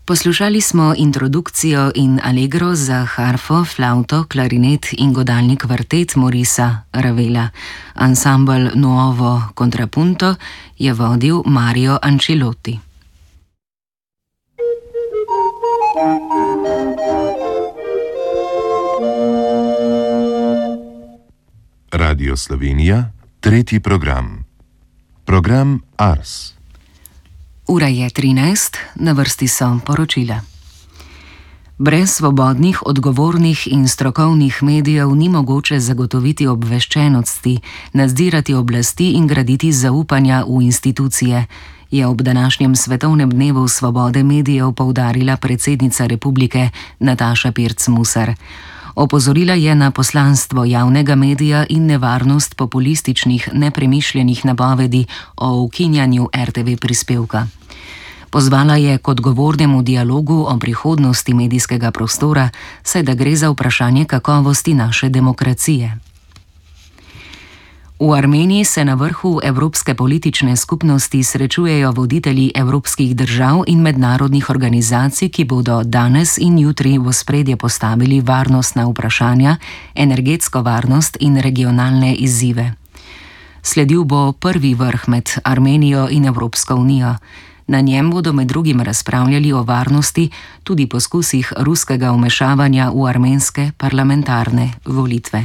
Poslušali smo introdukcijo in allegro za harfo, flavto, klarinet in godalni kvartet Maurice Ravela. Ansambel Nuovo Contrapunto je vodil Mario Ancelotti. Radio Slovenija, tretji program. Program Ars. Ura je 13, na vrsti so poročila. Brez svobodnih, odgovornih in strokovnih medijev ni mogoče zagotoviti obveščenosti, nadzirati oblasti in graditi zaupanja v institucije, je ob današnjem svetovnem dnevu svobode medijev poudarila predsednica republike Nataša Pirc Musar. Opozorila je na poslanstvo javnega medija in nevarnost populističnih, nepremišljenih napovedi o ukinjanju RTV prispevka. Pozvala je k odgovornemu dialogu o prihodnosti medijskega prostora, saj da gre za vprašanje kakovosti naše demokracije. V Armeniji se na vrhu Evropske politične skupnosti srečujejo voditelji evropskih držav in mednarodnih organizacij, ki bodo danes in jutri v ospredje postavili varnostna vprašanja, energetsko varnost in regionalne izzive. Sledil bo prvi vrh med Armenijo in Evropsko unijo. Na njem bodo med drugim razpravljali o varnosti, tudi poskusih ruskega vmešavanja v armenske parlamentarne volitve.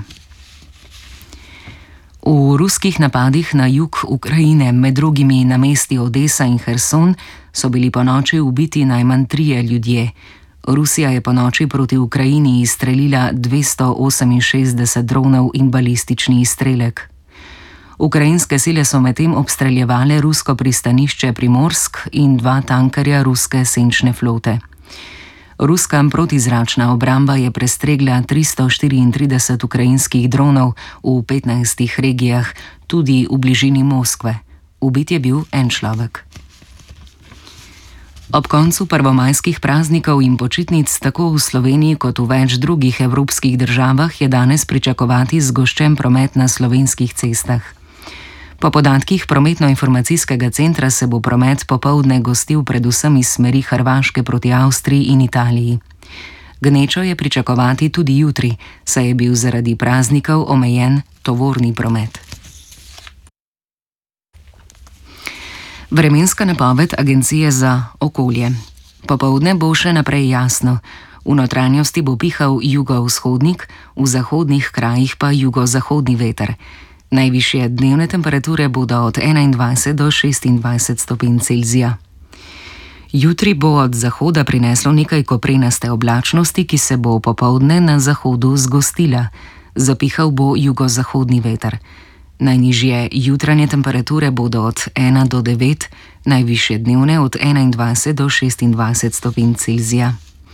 V ruskih napadih na jug Ukrajine, med drugimi na mesti Odesa in Herson, so bili ponoči ubiti najmanj 3 ljudje. Rusija je ponoči proti Ukrajini izstrelila 268 dronov in balistični izstrelek. Ukrajinske sile so medtem obstreljevale rusko pristanišče Primorsk in 2 tankerja ruske senčne flote. Ruska protizračna obramba je prestregla 334 ukrajinskih dronov v 15 regijah, tudi v bližini Moskve. Ubit je bil en človek. Ob koncu prvomajskih praznikov in počitnic tako v Sloveniji kot v več drugih evropskih državah je danes pričakovati zgoščen promet na slovenskih cestah. Po podatkih Prometno-informacijskega centra se bo promet popoldne gostil predvsem iz smeri Hrvaške proti Avstriji in Italiji. Gnečo je pričakovati tudi jutri, saj je bil zaradi praznikov omejen tovorni promet. Vremenska napoved Agencije za okolje. Popoldne bo še naprej jasno. V notranjosti bo pihal jugovzhodnik, v zahodnih krajih pa jugozahodni veter. Najvišje dnevne temperature bodo od 21 do 26 stopinj Celzija. Jutri bo od zahoda prineslo nekaj koprenaste oblačnosti, ki se bo popoldne na zahodu zgostila. Zapihal bo jugozahodni veter. Najnižje jutranje temperature bodo od 1 do 9, najvišje dnevne od 21 do 26 stopinj Celzija.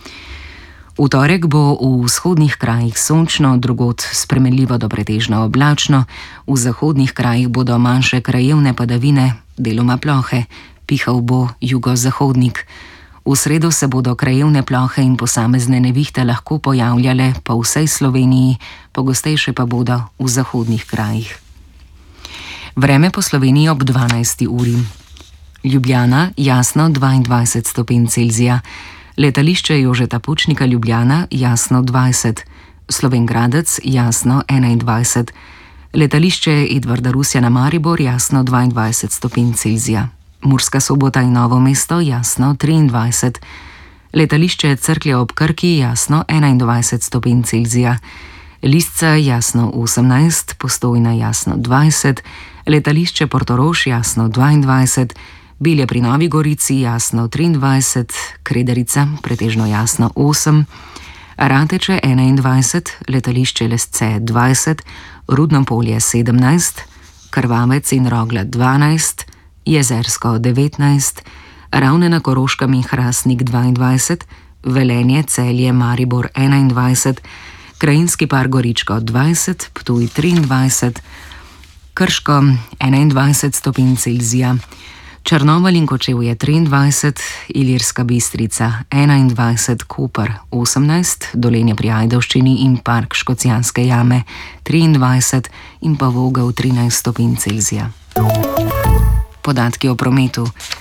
V torek bo v vzhodnih krajih sončno, drugod spremenljivo do pretežno oblačno, v zahodnih krajih bodo manjše krajevne padavine, deloma plohe, pihal bo jugozahodnik. V sredo se bodo krajevne plohe in posamezne nevihte lahko pojavljale po vsej Sloveniji, pogostejše pa bodo v zahodnih krajih. Vreme po Sloveniji ob 12. uri. Ljubljana jasno 22 stopinj Celzija. Letališče Jožeta Pučnika Ljubljana jasno 20, Slovenj Gradec jasno 21, letališče Edvarda Rusjana Maribor jasno 22 stopinj Celzija, Murska Sobota in Novo mesto jasno 23, letališče Cerklje ob Krki jasno 21 stopinj Celzija, Lisca jasno 18, Postojna jasno 20, letališče Portorož jasno 22, Bilje pri Novi Gorici jasno 23, Krederica pretežno jasno 8, Rateče 21, letališče Lesce 20, Rudno Polje 17, Krvavec in Rogla 12, Jezersko 19, Ravne na Koroškem in Hrastnik 22, Velenje, Celje, Maribor 21, Krajinski par Goričko 20, Ptuj 23, Krško 21 stopinj Celzija, Črnomelj in Kočevje 23, Ilirska Bistrica 21, Koper 18, Dolenje pri Ajdovščini in park Škocjanske jame 23 in pa Vogel 13 stopinj Celzija. Podatki o prometu.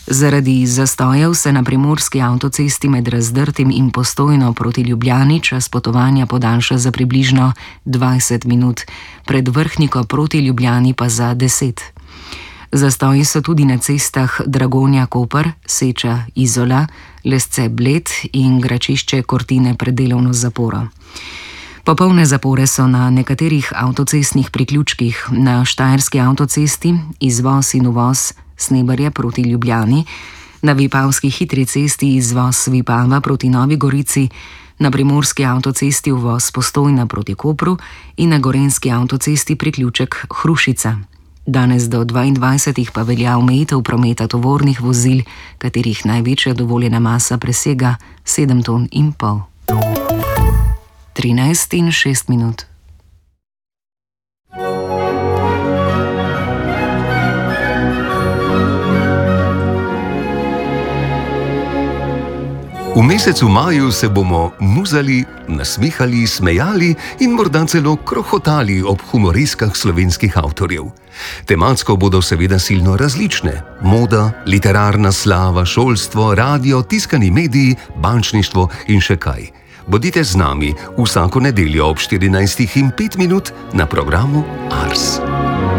Zaradi zastojev se na primorski avtocesti med Razdrtim in Postojno proti Ljubljani čas potovanja podaljša za približno 20 minut, pred Vrhniko proti Ljubljani pa za 10. Zastoji so tudi na cestah Dragonja-Koper, Seča-Izola, Lesce-Bled in Gračišče-Kortine pred delovno zaporo. Popolne zapore so na nekaterih avtocestnih priključkih, na Štajerski avtocesti, izvoz in uvoz Sneberje proti Ljubljani, na Vipavski hitri cesti izvoz Vipava proti Novi Gorici, na Primorski avtocesti uvoz Postojna proti Kopru in na Gorenjski avtocesti priključek Hrušica. Danes do 22. pa velja omejitev prometa tovornih vozil, katerih največja dovoljena masa presega 7,5 ton. 13:06. V mesecu maju se bomo muzali, nasmihali, smejali in morda celo krohotali ob humoreskah slovenskih avtorjev. Tematsko bodo seveda silno različne: moda, literarna slava, šolstvo, radio, tiskani mediji, bančništvo in še kaj. Bodite z nami vsako nedeljo ob 14:05 na programu Ars.